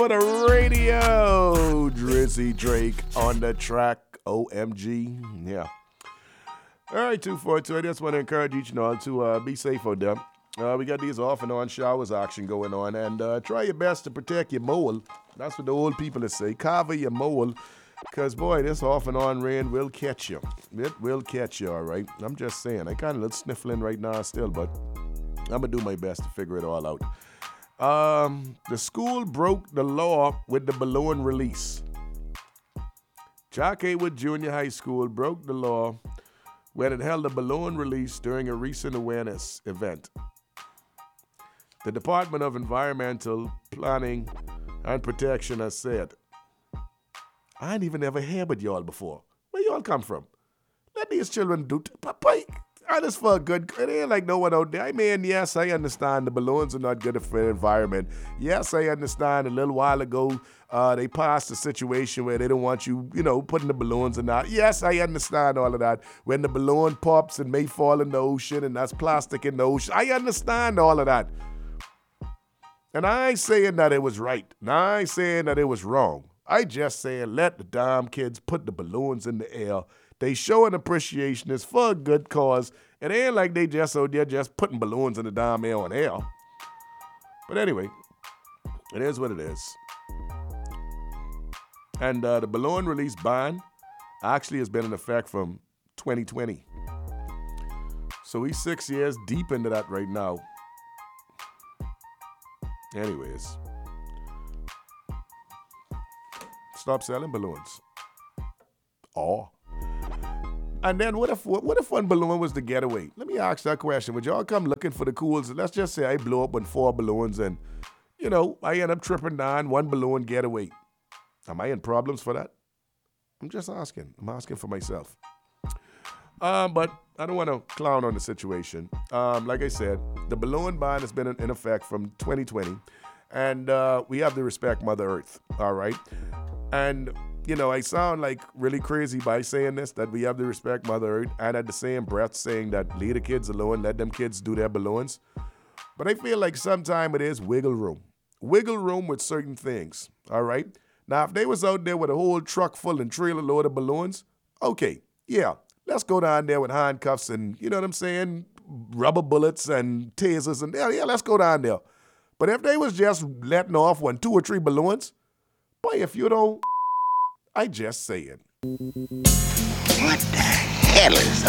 For the radio, Drizzy Drake on the track. OMG. Yeah. All right, 242. I just want to encourage each and all to be safe out there. We got these off and on showers action going on, and try your best to protect your mole. That's what the old people say. Cover your mole, because, boy, this off and on rain will catch you. It will catch you, all right? I'm just saying. I kind of look sniffling right now still, but I'm going to do my best to figure it all out. The school broke the law with the balloon release. Jock Haywood Junior High School broke the law when it held a balloon release during a recent awareness event. The Department of Environmental Planning and Protection has said, I ain't even ever heard with y'all before. Where y'all come from? Let these children do Papa, this for a good, it ain't like no one out there. I mean, yes, I understand the balloons are not good for the environment. Yes, I understand a little while ago they passed a situation where they don't want you, putting the balloons in that. Yes, I understand all of that. When the balloon pops and may fall in the ocean and that's plastic in the ocean, I understand all of that. And I ain't saying that it was right. And I ain't saying that it was wrong. I just saying let the damn kids put the balloons in the air. They show an appreciation. It's for a good cause. It ain't like they just out there just putting balloons in the damn air on air. But anyway, it is what it is. And the balloon release ban actually has been in effect from 2020. So he's 6 years deep into that right now. Anyways. Stop selling balloons. And then what if one balloon was the getaway? Let me ask that question. Would y'all come looking for the cools? Let's just say I blow up with 4 balloons and, I end up tripping down, 1 balloon getaway. Am I in problems for that? I'm just asking. I'm asking for myself. But I don't want to clown on the situation. Like I said, the balloon ban has been in effect from 2020. And we have to respect Mother Earth, all right? And, I sound like really crazy by saying this, that we have to respect Mother Earth, and at the same breath saying that leave the kids alone, let them kids do their balloons. But I feel like sometimes it is wiggle room. Wiggle room with certain things, all right? Now, if they was out there with a whole truck full and trailer load of balloons, okay, yeah, let's go down there with handcuffs and, you know what I'm saying, rubber bullets and tasers, and yeah, let's go down there. But if they was just letting off 2 or 3 balloons, boy, if you don't, I just saying. What the hell is